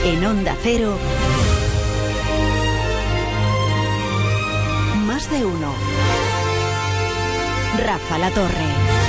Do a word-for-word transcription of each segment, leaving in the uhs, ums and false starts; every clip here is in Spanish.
En Onda Cero, Más de Uno. Rafa La Torre.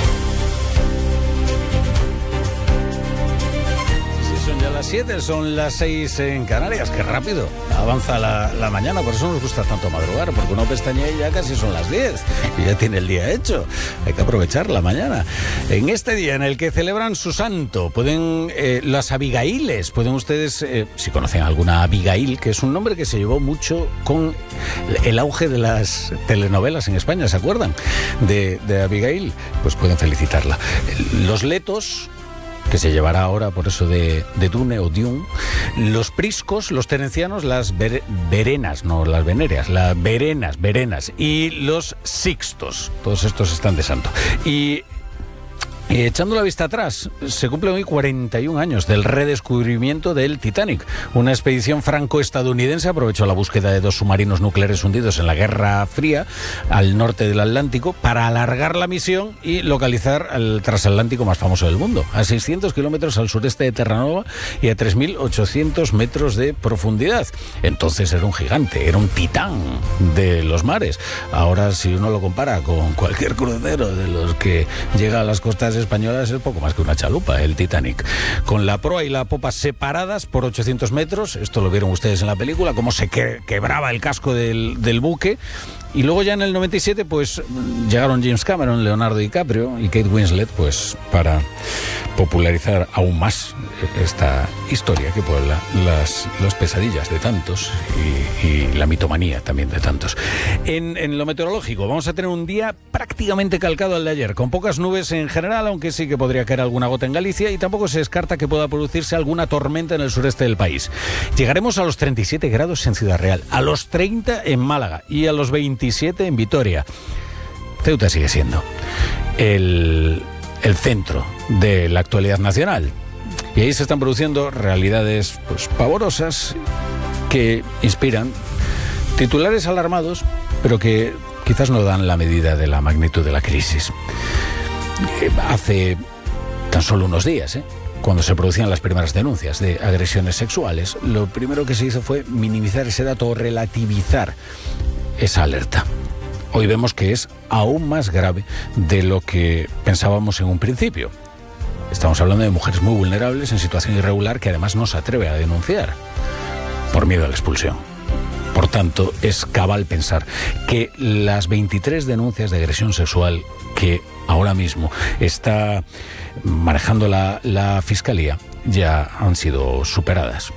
Son ya las siete, son las seis en Canarias. Qué rápido avanza la, la mañana. Por eso nos gusta tanto madrugar, porque uno pestañea y ya casi son las diez y ya tiene el día hecho. Hay que aprovechar la mañana. En este día en el que celebran su santo, pueden eh, las Abigailes, pueden ustedes, eh, si conocen alguna Abigail, que es un nombre que se llevó mucho con el auge de las telenovelas en España, ¿se acuerdan? De, de Abigail, pues pueden felicitarla. Los Letos, que se llevará ahora por eso de, de Dune o Dune, los Priscos, los terencianos, las ver, Verenas, no las Venéreas, las Verenas, Verenas, y los Sixtos, todos estos están de santo. Y Y echando la vista atrás, se cumplen hoy cuarenta y un años del redescubrimiento del Titanic. Una expedición franco-estadounidense aprovechó la búsqueda de dos submarinos nucleares hundidos en la Guerra Fría al norte del Atlántico para alargar la misión y localizar el transatlántico más famoso del mundo, a seiscientos kilómetros al sureste de Terranova y a tres mil ochocientos metros de profundidad. Entonces era un gigante, era un titán de los mares. Ahora, si uno lo compara con cualquier crucero de los que llega a las costas españolas, es poco más que una chalupa, el Titanic. Con la proa y la popa separadas por ochocientos metros, esto lo vieron ustedes en la película, cómo se que, quebraba el casco del, del buque. Y luego ya en el noventa y siete, pues llegaron James Cameron, Leonardo DiCaprio y Kate Winslet, pues para popularizar aún más esta historia que puebla las, las pesadillas de tantos y, y la mitomanía también de tantos. En, en lo meteorológico, vamos a tener un día prácticamente calcado al de ayer, con pocas nubes en general, aunque sí que podría caer alguna gota en Galicia, y tampoco se descarta que pueda producirse alguna tormenta en el sureste del país. Llegaremos a los treinta y siete grados en Ciudad Real, a los treinta en Málaga y a los veintisiete en Vitoria. Ceuta sigue siendo el, el centro de la actualidad nacional. Y ahí se están produciendo realidades pues pavorosas que inspiran titulares alarmados, pero que quizás no dan la medida de la magnitud de la crisis. Eh, hace tan solo unos días, ¿eh? cuando se producían las primeras denuncias de agresiones sexuales, lo primero que se hizo fue minimizar ese dato o relativizar esa alerta. Hoy vemos que es aún más grave de lo que pensábamos en un principio. Estamos hablando de mujeres muy vulnerables en situación irregular que además no se atreve a denunciar por miedo a la expulsión. Por tanto, es cabal pensar que las veintitrés denuncias de agresión sexual que ahora mismo está manejando la, la Fiscalía ya han sido superadas.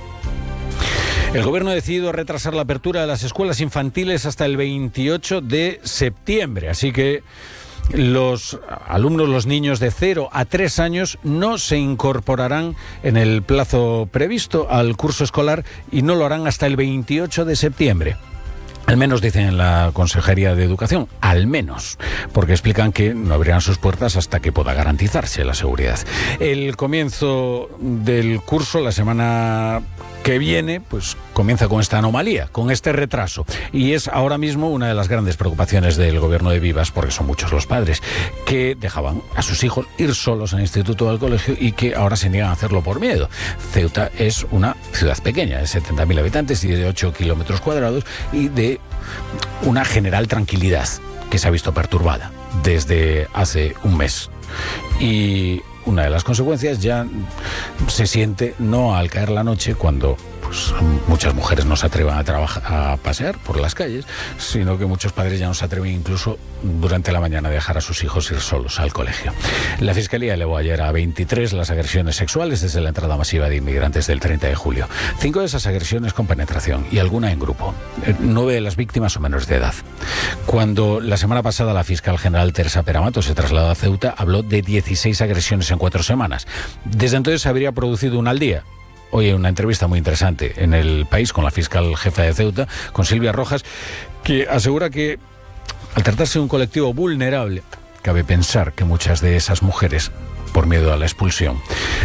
El gobierno ha decidido retrasar la apertura de las escuelas infantiles hasta el veintiocho de septiembre, así que los alumnos, los niños de cero a tres años no se incorporarán en el plazo previsto al curso escolar y no lo harán hasta el veintiocho de septiembre. Al menos dicen en la Consejería de Educación, al menos, porque explican que no abrirán sus puertas hasta que pueda garantizarse la seguridad. El comienzo del curso, la semana que viene, pues comienza con esta anomalía, con este retraso. Y es ahora mismo una de las grandes preocupaciones del gobierno de Vivas, porque son muchos los padres que dejaban a sus hijos ir solos al instituto o al colegio y que ahora se niegan a hacerlo por miedo. Ceuta es una ciudad pequeña, de setenta mil habitantes y de ocho kilómetros cuadrados y de una general tranquilidad que se ha visto perturbada desde hace un mes. Y una de las consecuencias ya se siente no al caer la noche, cuando pues, muchas mujeres no se atreven a, trabajar, a pasear por las calles, sino que muchos padres ya no se atreven incluso durante la mañana a dejar a sus hijos ir solos al colegio. La Fiscalía elevó ayer a veintitrés las agresiones sexuales desde la entrada masiva de inmigrantes del treinta de julio. Cinco de esas agresiones con penetración y alguna en grupo. Nueve de las víctimas son menores de edad. Cuando la semana pasada la fiscal general Teresa Peramato se trasladó a Ceuta, habló de dieciséis agresiones en cuatro semanas. Desde entonces se habría producido una al día. Hoy hay una entrevista muy interesante en El País con la fiscal jefa de Ceuta, con Silvia Rojas, que asegura que al tratarse de un colectivo vulnerable, cabe pensar que muchas de esas mujeres por miedo a la expulsión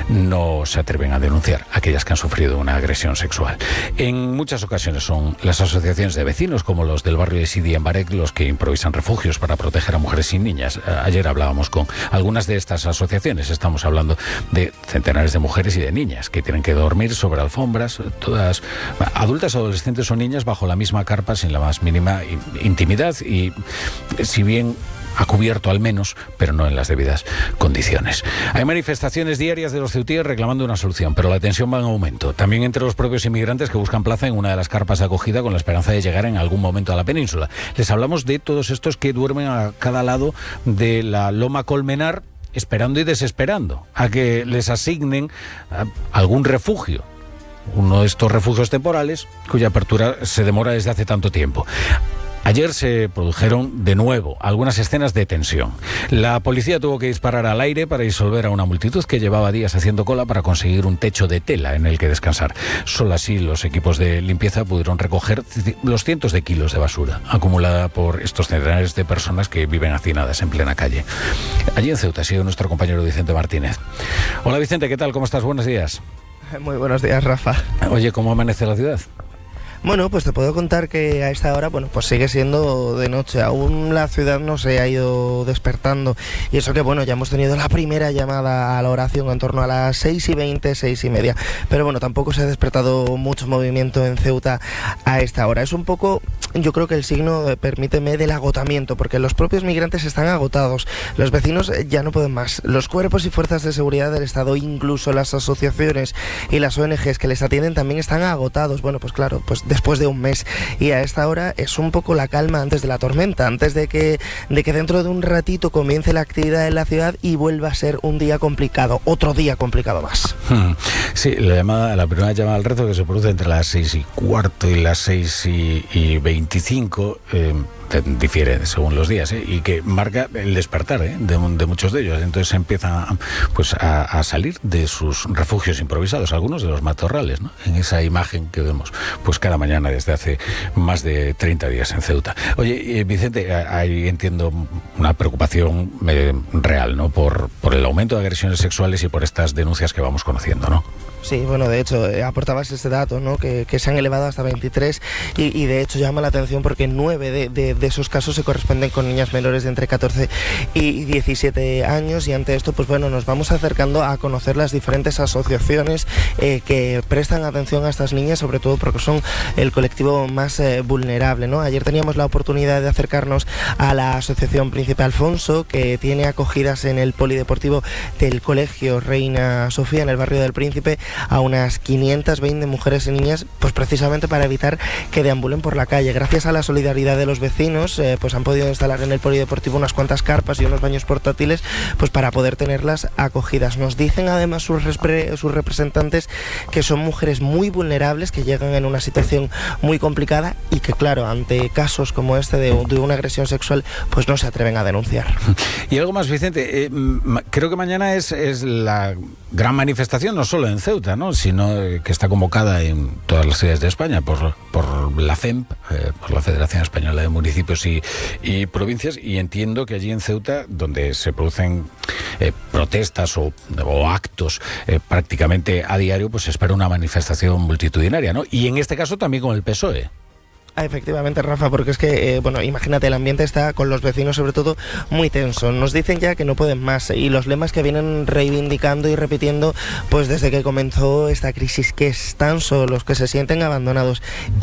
no se atreven a denunciar a aquellas que han sufrido una agresión sexual. En muchas ocasiones son las asociaciones de vecinos, como los del barrio de Sidi en Barec, los que improvisan refugios para proteger a mujeres y niñas. Ayer hablábamos con algunas de estas asociaciones. Estamos hablando de centenares de mujeres y de niñas que tienen que dormir sobre alfombras, todas adultas, adolescentes o niñas, bajo la misma carpa sin la más mínima intimidad y, si bien a cubierto al menos, pero no en las debidas condiciones. Hay manifestaciones diarias de los ceutíes reclamando una solución, pero la tensión va en aumento. También entre los propios inmigrantes que buscan plaza en una de las carpas de acogida con la esperanza de llegar en algún momento a la península. Les hablamos de todos estos que duermen a cada lado de la Loma Colmenar, esperando y desesperando a que les asignen algún refugio. Uno de estos refugios temporales cuya apertura se demora desde hace tanto tiempo. Ayer se produjeron de nuevo algunas escenas de tensión. La policía tuvo que disparar al aire para disolver a una multitud que llevaba días haciendo cola para conseguir un techo de tela en el que descansar. Solo así los equipos de limpieza pudieron recoger los cientos de kilos de basura acumulada por estos centenares de personas que viven hacinadas en plena calle. Allí en Ceuta ha sido nuestro compañero Vicente Martínez. Hola Vicente, ¿qué tal? ¿Cómo estás? Buenos días. Muy buenos días, Rafa. Oye, ¿cómo amanece la ciudad? Bueno, pues te puedo contar que a esta hora, bueno, pues sigue siendo de noche. Aún la ciudad no se ha ido despertando. Y eso que, bueno, ya hemos tenido la primera llamada a la oración en torno a las seis y veinte, seis y media. Pero bueno, tampoco se ha despertado mucho movimiento en Ceuta a esta hora. Es un poco, yo creo que el signo, permíteme, del agotamiento, porque los propios migrantes están agotados. Los vecinos ya no pueden más. Los cuerpos y fuerzas de seguridad del Estado, incluso las asociaciones y las O N Ges que les atienden, también están agotados. Bueno, pues claro, pues después de un mes, y a esta hora es un poco la calma antes de la tormenta, antes de que, de que dentro de un ratito comience la actividad en la ciudad y vuelva a ser un día complicado, otro día complicado más. Sí, la llamada, la primera llamada al rezo, que se produce entre las seis y cuarto y las seis y veinticinco, eh, difiere según los días, ¿eh? Y que marca el despertar, ¿eh? de, de muchos de ellos. Entonces empiezan pues, a, a salir de sus refugios improvisados, algunos de los matorrales, ¿no? En esa imagen que vemos pues cada mañana desde hace más de treinta días en Ceuta. Oye, eh, Vicente, ahí entiendo una preocupación eh, real, ¿no? Por, por el aumento de agresiones sexuales y por estas denuncias que vamos conociendo, ¿no? Sí, bueno, de hecho, eh, aportabas ese dato, ¿no? Que, que se han elevado hasta veintitrés y, y de hecho llama la atención porque nueve de, de, de esos casos se corresponden con niñas menores de entre catorce y diecisiete años, y ante esto, pues bueno, nos vamos acercando a conocer las diferentes asociaciones eh, que prestan atención a estas niñas, sobre todo porque son el colectivo más eh, vulnerable, ¿no? Ayer teníamos la oportunidad de acercarnos a la Asociación Príncipe Alfonso, que tiene acogidas en el polideportivo del Colegio Reina Sofía, en el barrio del Príncipe, a unas quinientas veinte mujeres y niñas, pues precisamente para evitar que deambulen por la calle. Gracias a la solidaridad de los vecinos, eh, pues han podido instalar en el polideportivo unas cuantas carpas y unos baños portátiles, pues para poder tenerlas acogidas. Nos dicen además sus, repre- sus representantes que son mujeres muy vulnerables, que llegan en una situación muy complicada y que, claro, ante casos como este de, de una agresión sexual, pues no se atreven a denunciar. Y algo más, Vicente, eh, creo que mañana es, es la gran manifestación, no solo en Ceuta, ¿no? Sino que está convocada en todas las ciudades de España por, por la F E M P, eh, por la Federación Española de Municipios y, y Provincias, y entiendo que allí en Ceuta, donde se producen eh, protestas o, o actos eh, prácticamente a diario, pues se espera una manifestación multitudinaria, ¿no? Y en este caso también con el P S O E. Ah, efectivamente, Rafa, porque es que, eh, bueno, imagínate, el ambiente está con los vecinos sobre todo muy tenso. Nos dicen ya que no pueden más, y los lemas que vienen reivindicando y repitiendo pues desde que comenzó esta crisis, que están solos, que se sienten abandonados